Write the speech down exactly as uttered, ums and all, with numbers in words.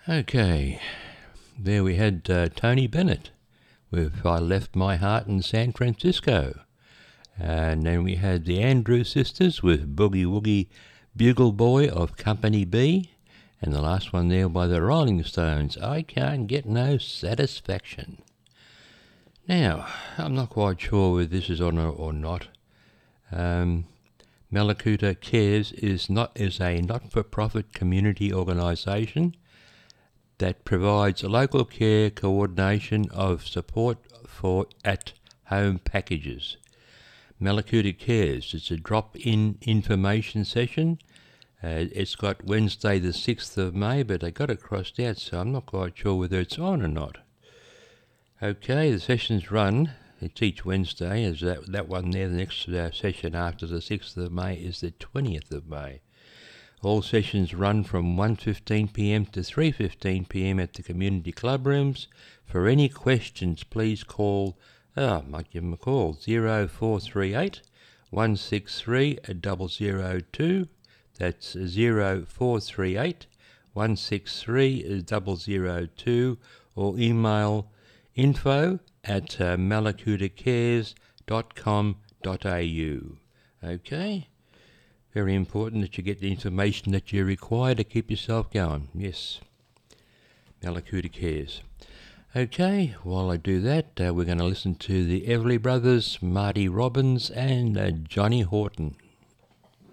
Okay, there we had uh, Tony Bennett with I Left My Heart in San Francisco. And then we had the Andrews Sisters with Boogie Woogie Bugle Boy of Company B. And the last one there by the Rolling Stones, I Can't Get No Satisfaction. Now, I'm not quite sure whether this is on or not. Um, Mallacoota Cares is not is a not-for-profit community organisation that provides local care coordination of support for at-home packages. Mallacoota Cares, it's a drop-in information session. Uh, it's got Wednesday the sixth of May, but they got it crossed out, so I'm not quite sure whether it's on or not. Okay, the sessions run, it's each Wednesday, as that, that one there, the next uh, session after the sixth of May is the twentieth of May. All sessions run from one fifteen p m to three fifteen p m at the community club rooms. For any questions, please call, oh, I might give them a call, zero four three eight, one six three, zero zero two. That's zero four three eight, one six three, zero zero two, or email info at uh, mallacoota cares dot com dot a u. Okay? Very important that you get the information that you require to keep yourself going. Yes, Mallacoota Cares. Okay, while I do that, uh, we're going to listen to the Everly Brothers, Marty Robbins, and uh, Johnny Horton.